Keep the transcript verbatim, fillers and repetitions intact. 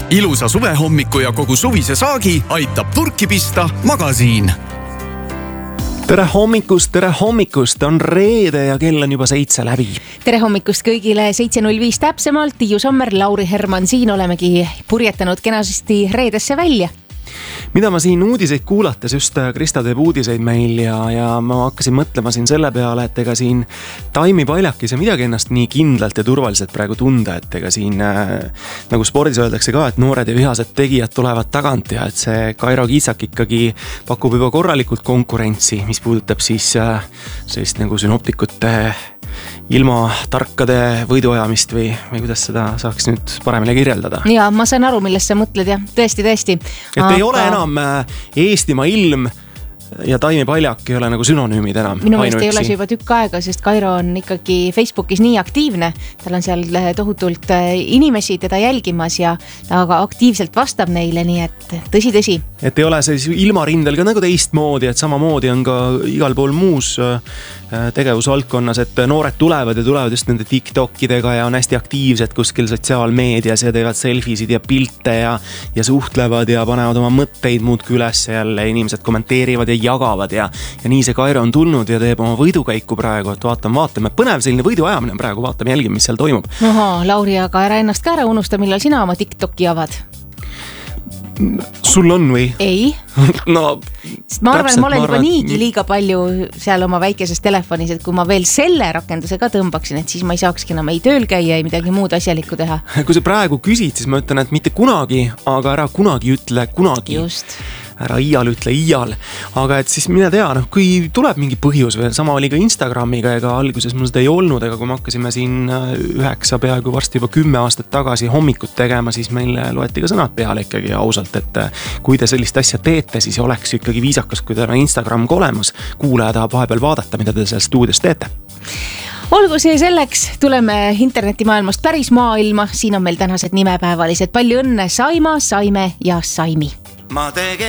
Ilusa suvehommiku ja kogu suvise saagi aitab purki pista Magasiin. Tere hommikust, tere hommikust, on reede ja kell on juba seitse läbi. Tere hommikust kõigile, seitse null viis täpsemalt, Tiiu Sommer, Lauri Herman, siin olemegi purjetanud kenasti reedesse välja. Mida ma siin uudiseid kuulates, just Krista teeb uudiseid meil ja, ja ma hakkasin mõtlema siin selle peale, et ega siin Taimi Paljakis ja midagi ennast nii kindlalt ja turvaliselt praegu tunda, et ega siin äh, nagu spordis öeldakse ka, et noored ja vihased tegijad tulevad tagant ja et see Kairo Kiitsak ikkagi pakub juba korralikult konkurentsi, mis puudutab siis äh, sellist nagu synoptikute ilma tarkade võiduajamist või, või kuidas seda saaks nüüd paremini kirjeldada. Ja ma saan aru, millest sa mõtled ja tõesti, tõesti. Et Aga... ei ole enam Eestimaa ilm ja Taimi Paljak ei ole nagu sünonüümid enam. Minu meelest ei ole see juba tükk aega, sest Kairo on ikkagi Facebookis nii aktiivne. Tal on seal tohutult inimesi teda jälgimas ja ta aga aktiivselt vastab neile, nii et tõsi, tõsi. Et ei ole see ilmarindel ka nagu teistmoodi, et samamoodi on ka igal pool muus tegevusvaldkonnas, et noored tulevad ja tulevad just nende TikTokidega ja on hästi aktiivsed kuskil sotsiaalmeedias ja teevad selfisid ja pilte ja, ja suhtlevad ja panevad oma mõtteid muudki üles jälle, inimesed kommenteerivad ja jagavad ja, ja nii see Kairo on tulnud ja teeb oma võidukäiku praegu, et vaatame, vaatame, põnev selline võiduajamine praegu, vaatame, jälgime, mis seal toimub. Oho, Lauri, aga ära ennast ka ära unusta, millal sina oma TikToki avad? Sul on või? Ei. No, ma arvan, ma olen juba arvan... niigi liiga palju seal oma väikeses telefonis, et kui ma veel selle rakenduse ka tõmbaksin, et siis ma ei saakski enam ei tööl käia, ei midagi muud asjalikku teha. Kui sa praegu küsid, siis ma ütlen, et mitte kunagi, aga ära kunagi ütle kunagi. Just. Ära iial ütle iial, aga et siis mine tea, noh, kui tuleb mingi põhjus või sama oli ka Instagramiga, ega alguses mul seda ei olnud, ega kui me hakkasime siin üheksa peaaegu varsti juba kümme aastat tagasi hommikut tegema, siis meil loeti ka sõnad peale ikkagi ausalt, et kui te sellist asja teete, siis oleks ikkagi viisakas, kui teil on Instagram ka olemas, kuulaja tahab vahepeal vaadata, mida te seal stuudios teete. Olgu see selleks, tuleme internetimaailmast päris maailma, siin on meil tänased nimepäevalised, palju õnne Saima, Saime ja Saimi. Ma tegin